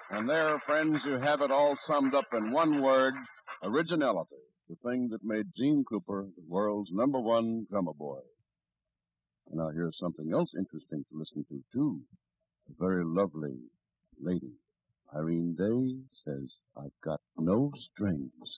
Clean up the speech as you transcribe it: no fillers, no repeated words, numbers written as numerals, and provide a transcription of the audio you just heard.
And there, friends, you have it all summed up in one word, originality, the thing that made Gene Krupa the world's #1 drummer boy. And now here's something else interesting to listen to, too. A very lovely lady. Irene Day says, I've got no strings.